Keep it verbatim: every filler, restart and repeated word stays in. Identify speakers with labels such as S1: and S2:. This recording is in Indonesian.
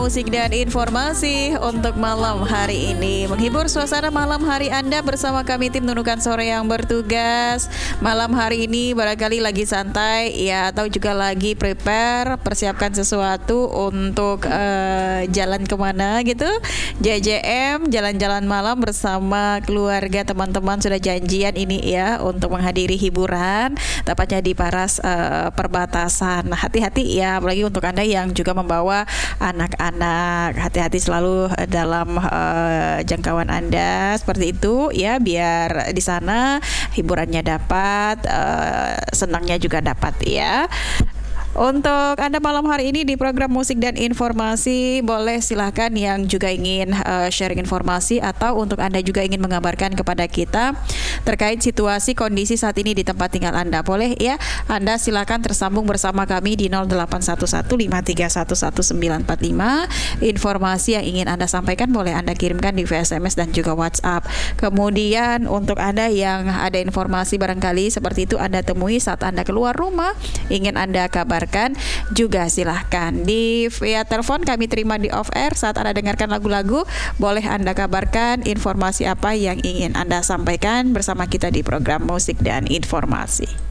S1: Musik dan informasi untuk malam hari ini, menghibur suasana malam hari Anda bersama kami tim Nunukan Sore yang bertugas. Malam hari ini barangkali lagi santai ya, atau juga lagi prepare, persiapkan sesuatu untuk uh, jalan kemana gitu. J J M, jalan-jalan malam bersama keluarga, teman-teman sudah janjian ini ya untuk menghadiri hiburan, tepatnya di Paras uh, perbatasan. Hati-hati ya, apalagi untuk Anda yang juga membawa anak-anak. Anak, hati-hati selalu dalam uh, jangkauan Anda seperti itu ya, biar di sana hiburannya dapat, uh, senangnya juga dapat ya. Untuk Anda malam hari ini di program Musik dan Informasi, boleh silahkan yang juga ingin uh, sharing informasi atau untuk Anda juga ingin mengabarkan kepada kita terkait situasi kondisi saat ini di tempat tinggal Anda. Boleh ya, Anda silahkan tersambung bersama kami di nol delapan satu satu lima tiga satu satu sembilan empat lima. Informasi yang ingin Anda sampaikan boleh Anda kirimkan di V S M S dan juga WhatsApp. Kemudian untuk Anda yang ada informasi barangkali seperti itu Anda temui saat Anda keluar rumah, ingin Anda kabar juga silahkan di via telepon kami terima di off air. Saat Anda dengarkan lagu-lagu, boleh Anda kabarkan informasi apa yang ingin Anda sampaikan bersama kita di program Musik dan Informasi.